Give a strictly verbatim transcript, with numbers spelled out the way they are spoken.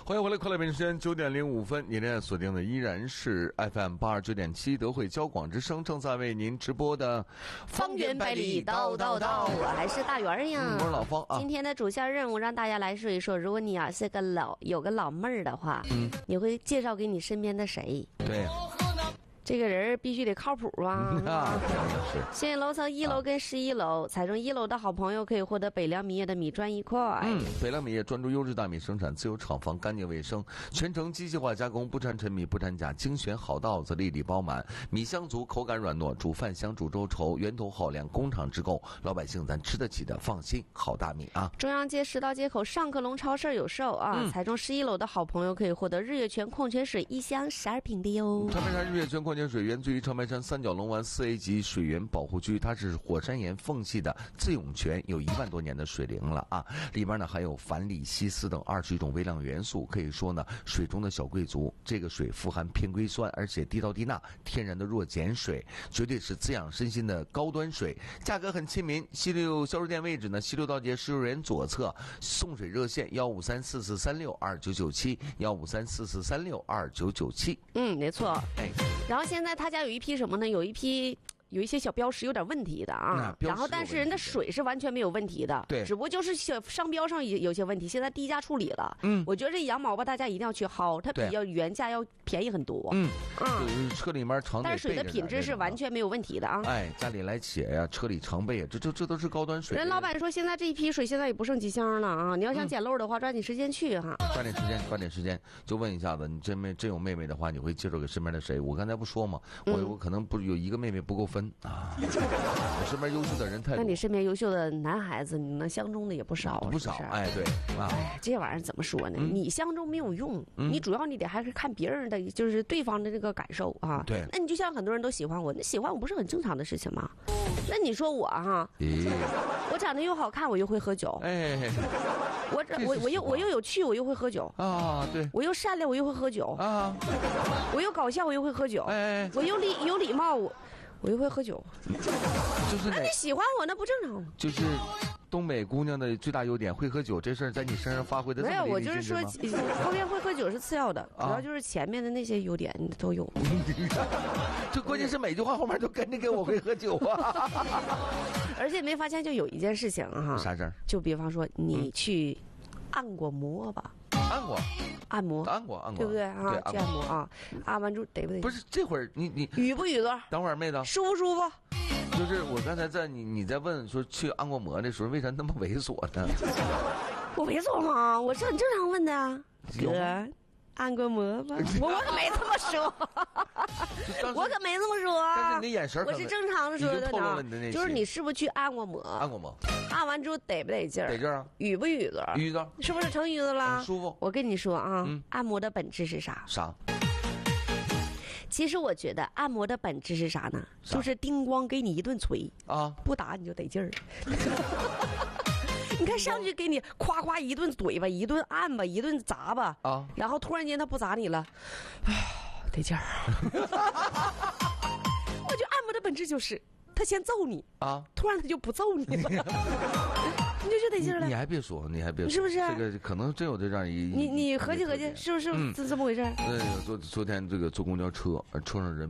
欢迎回来，快乐北京时间九点零五分，你现在锁定的依然是 F M 八二九点七德惠交广之声，正在为您直播的方圆百里道道道，我还是大圆呀、 嗯。我是老方啊。 今天的主线任务让大家来说一说，如果你要是个老有个老妹儿的话，嗯，你会介绍给你身边的谁？ 对。 这个人必须得靠谱啊！ 嗯、啊是现在楼层一楼跟十一楼，采中一楼的好朋友可以获得北粮米业的米砖一块。 嗯，北粮米业专注优质大米生产，自有厂房，干净卫生，全程机械化加工，不掺陈米，不掺钾，精选好稻子，粒粒饱满，米香足，口感软糯，煮饭香，煮粥稠，源头好粮，工厂直供，老百姓咱吃得起的，放心，好大米啊！ 中央街十道街口上客隆超市有售啊！嗯、采中十一楼的好朋友可以获得日月泉矿泉水一箱十二瓶的哟。 长白山日月泉矿泉水源自于长白山三角龙湾四 A 级水源保护区，它是火山岩缝隙的自涌泉，有一万多年的水龄了啊！里边呢还有钒锂、硒丝等二十一种微量元素，可以说呢水中的小贵族。这个水富含偏硅酸，而且低到低钠，天然的弱碱水，绝对是滋养身心的高端水。价格很亲民，西六销售店位置呢西六道街石油园左侧，送水热线幺五三四四三六二九九七幺五三四四三六二九九七。 嗯，没错。哎，然后现在他家有一批什么呢？有一批。有一些小标识有点问题的啊，然后但是人的水是完全没有问题的， 对， 只不过就是小商标上有有些问题，现在低价处理了。嗯，我觉得这羊毛吧，大家一定要去薅，它比要原价要便宜很多。嗯嗯，车里面常但是水的品质是完全没有问题的啊。 哎，家里来且呀，车里常备，这这这都是高端水。 人老板说，现在这一批水现在也不剩几箱了啊！你要想捡漏的话，抓紧时间去哈。 抓紧时间，抓紧时间，就问一下子，你真妹真有妹妹的话，你会介绍给身边的谁？我刚才不说嘛，我我可能不有一个妹妹不够分啊。我身边优秀的人太多， 那你身边优秀的男孩子，你能相中的也不少， 不少。哎，对啊， 哎，这玩意儿怎么说呢？嗯、你相中没有用，嗯、你主要你得还是看别人的，就是对方的这个感受啊。 对， 那你就像很多人都喜欢我，那喜欢我不是很正常的事情吗？那你说我哈， 咦我长得又好看，我又会喝酒， 哎， 我我我又我又有趣，我又会喝酒啊，对， 我又善良，我又会喝酒啊， 我又搞笑，我又会喝酒， 哎， 我有礼有礼貌，我。我又会喝酒， 就是那你喜欢我那不正常吗？ 就是东北姑娘的最大优点，会喝酒这事儿在你身上发挥的这么没有，我就是说后面会喝酒是次要的， 啊、 主要就是前面的那些优点你都有。 这关键是每句话后面都跟着给我会喝酒啊！ 而且没发现就有一件事情哈， 啥事儿？ 就比方说你去按过摩吧。 按过， 按摩， 按过，按过， 对不对啊？ 对， 去按摩啊，按完之后得不得？ 不是，这会儿你你雨不雨的？ 等会儿妹子， 舒不舒服？ 就是我刚才在你你在问说去按过摩的时候，为啥那么猥琐呢？ 我猥琐吗？我是很正常问的啊，哥。按过摩吧，我可没这么说，我可没这么说。 但是你的眼神， 我是正常的说的呢。就是你是不是去按过摩？ 按过摩， 按完之后得不得劲儿？ 得劲儿啊！ 雨不雨的？ 雨的， 是不是成雨的了？ 舒服。 我跟你说啊，按摩的本质是啥？ 啥？ 其实我觉得按摩的本质是啥呢？就是叮咣给你一顿捶啊， 不打你就得劲儿。你看上去给你夸夸一顿怼吧，一顿按吧，一顿砸吧啊，然后突然间他不砸你了，啊，得劲儿。我觉得按摩的本质就是他先揍你啊，突然他就不揍你了，你就觉得得劲儿了。 你还别说，你还别说， 是不是？ 这个可能真有这样一你你合计合计，是不是？是这么回事？ 对，昨昨天这个坐公交车，车上人。